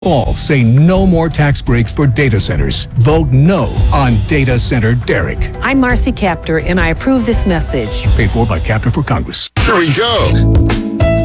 All say no more tax breaks for data centers. Vote no on Data Center Derek. I'm Marcy Kaptur, and I approve this message. Paid for by Kaptur for Congress. Here we go.